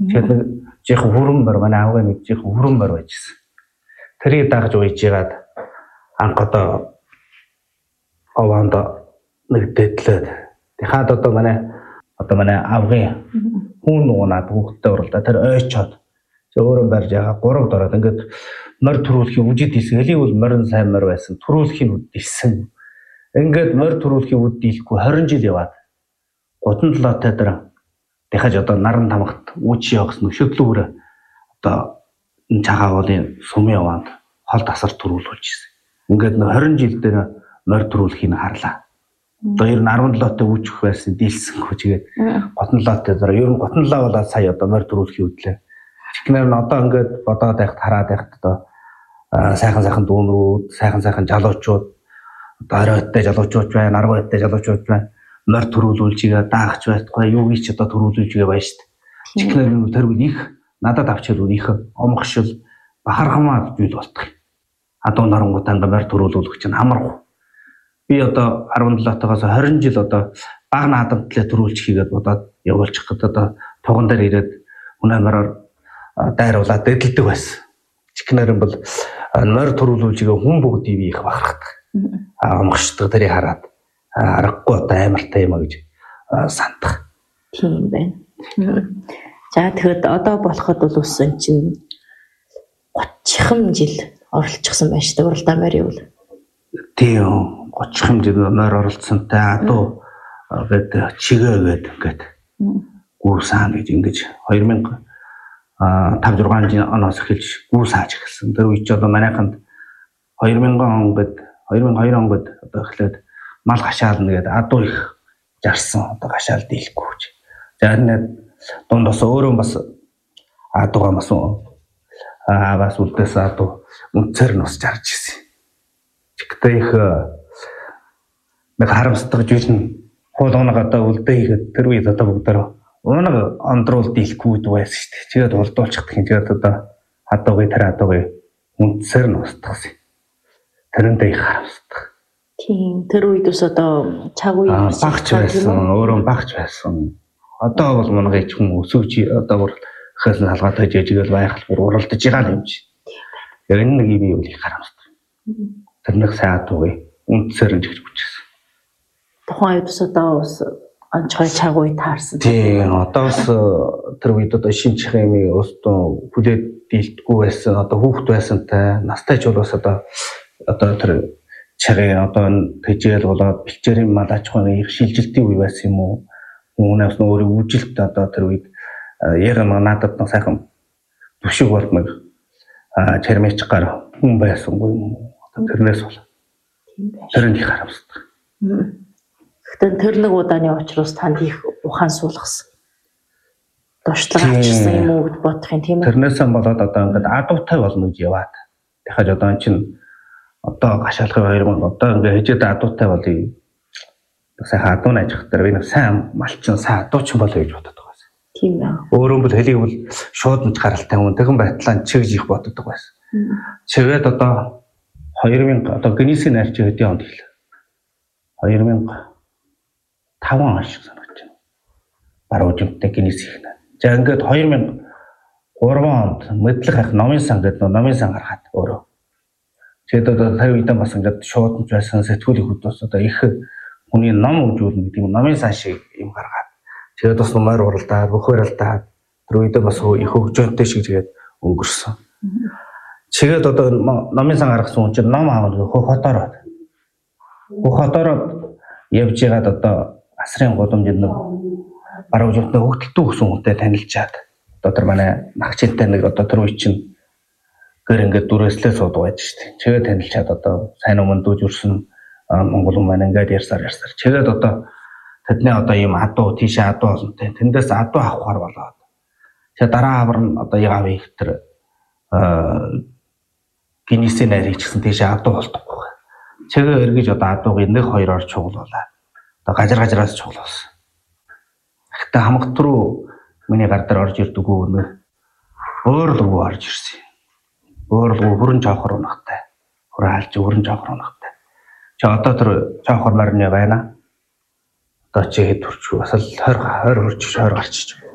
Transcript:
Тэгээд жих хүрэн бар манай аавын нэг жих хүрэн бар байжсэн. Тэрийг дагж уйж ягаад анх одоо овонд нэг дэтлээд хаад одоо манай аавын хүн нуунаад хүүхдтэй уралдаа тэр ойчоод өөрөө барьж ягаа 3 дороод ингээд морь төрүүлэхийн үжид хийсэн. Элийн бол морин сайн морь байсан. Төрүүлэхийн үд ийсэн. Ингээд морь төрүүлэхийн үд дийлэхгүй 20 жил яваад 37 дээр дахиж одоо наран тамагт үүч явахс нөхөдлөөр одоо цагаавлын сумын яванд хол тасар төрүүлүүлж ирсэн. Ингээд 20 жил дээр морь төрүүлэхийг харлаа. Одоо ер нь 17-т үүчх байсан дийлсэнгүй чигээд 37-т дээр ер нь 37 болоод сая одоо морь төрүүлэхийг үдлээ. Чихнэр нь одоо ингээд бодоод байхад хараад байхад одоо сайхан дүүнрүүд, сайхан жалуучууд одоо оройтой жалуучууд байна, аргойтой жалуучууд байна. Морь төрүүлүүлж игээ даагч байхгүй юу гэж одоо төрүүлүүлж игээ байна шүү дээ. Чихнэр нь тэргүй их надад авчирвал их омгшил бахархамаа зүйл болтох. Адуу нарангуудаа морь төрүүлүүлэх чинь хамарх. Би одоо 17-тоогоос 20 жил одоо баг наадамтлаа төрүүлчих хийгээд бодоод явуулчих гэдэг одоо туган дээр ирээд үнэмээр дайруулаад дэдэлдэг байсан. Чихнэр нь бол морь төрүүлүүлжигээ хүн бүгдийг их бахархдаг. Омгшдаг тэрийг хараад аргагүй одоо амартай юм а гэж сандах. Тийм байна. За тэгэхэд одоо болоход бол үсэн чинь 30 жил оролцсон байна шүү дээ уралдаан морийн үйл. Тийм 30 жил морь оролцсонтай адуу гэдэг чигээгээд ингээд гүүсаан гэж ингэж 5-6 оноос эхэлж гүүсааж эхэлсэн. Тэр үе ч одоо манайханд 2000 он гээд 2002 он гээд одоо эхлээд мал гашаална гэдэг адуу их жарсан одоо гашаал дийлэхгүй гэж. За энэ дундаас өөрөө бас адуугаа бас үлдээс адуу үнцээр нь бас жарж ирсэн. Чигтэй их нэг харамсдаг зүйл нь хуулгоног одоо үлдээ хийхэд тэр үед одоо бүгдээр уунаг ондруул дийлэхгүй байсан шүү дээ. Тэгээд улдуулчихдаг юм. Тэгээд одоо адуугийн үнцээр нь устгасан. Тэрэндээ их харамсдаг. Тийм тэр үед ус одоо цаг үе багч байсан, өөрөө багч байсан. Одоо бол манай ч хүн өсөж одоо бүр хэл халгаатай жижигэл байхад бүр уралдаж байгаа юм чи. Яг энэ нэг юм юу их харамсдаг. Тэрнийх сайн адуугийн үнцээр нь жигж бүжсэн. Тухайн үед ус одоо ус анчгай цаг үе таарсан. Тийм одоо ус тэр үед одоо шинжих хэмээ устдуу хүлээд дийлдэггүй байсан. Одоо хүүхэд байсантай настай ч бол ус одоо тэр чагаа одоо тэжээл болоод бэлчээрийн мал аж ахуйн их шилжилтийн үе байсан юм уу? Үүнээс өөрөө үжилт одоо тэр үед яг надад нэг сайхан төшиг болмог чермич гар хүн байсангүй юм уу? Одоо тэрнээс бол тэр нь их харамсдаг. Гэхдээ тэр нэг удааны учраас танд их ухаан суулгасан. Дуршлаг авчирсан юм уу гэж бодох юм тийм үү? Тэрнээсээ болоод одоо ингээд адуутай болно гэж яваад. Дахиж одоо эн чинь одоо гашаалхын 2000 одоо ингээ хажууд адуутай болъё. Сайхан адуу найжих дээр би нэг сайн малчин сайн адуучин болъё гэж боддог байсан. Тийм ээ. Өөрөө бол хэлийг бол шууд нь гаралтай хүн тэгэн байтлаа чигж их боддог байсан. Чигээд одоо 2000 одоо генисийн альч хэдийн онд хэлээ. 2005 он шиг санагдаж байна. Баруун жимтэй генис их нэ. За ингээд 2003 онд мэдлэг ах номын сан гэдэг номын сан гаргаад өөрөө. Тэгээд одоо тэр үедээ бас ингээд шууд нь байсан сэтгүүлийн хөдөөс одоо их хүний ном үзүүлнэ гэдэг юм номын сан шиг юм гаргаад. Тэгээд бас морь уралдаад бөхөрөлдаад тэр үедээ бас их хөгжөөнтэй шиг тэгээд өнгөрсөн. Чигээд одоо номын сан гаргасан хүн чинь ном аавал хөхөтороод явж байгаад одоо асрын гудамжинд нэг баруун жимтэй хөгтөлтөө гэсэн хүнтэй танилцаад одоо тэр манай нагчинтай нэг одоо тэр үе чинь гэр ингээд дүрээслээ суудаг байж штэ. Чигээ танилцаад одоо сайн өмнө дүүжүрсэн Монгол хүн маань ингээд ярьсаар. Чигээд одоо тэдний одоо ийм адуу тийшээ адуу болонтэй. Тэндээс адуу авахар болоод. Тэгээ дараа хавар нь одоо яав их тэр генисийн нарийг ч гэсэн тийшээ адуу болдохгүй. Чигээ эргэж одоо адуугийн 1-2-оор чуглуулаад одоо гажраас чуглуулсан. Гэхдээ хамгат руу миний гар дээр орж ирдэг үү өөрлөгөө орж ирсэн. Өөрлөгөө хүрэн жоохор унахтай. Хураалж хүрэн жоохор унахтай. Чи одоо тэр жоохор марны байна. Одоо чи хэд төрч бас л 20 гарчиж.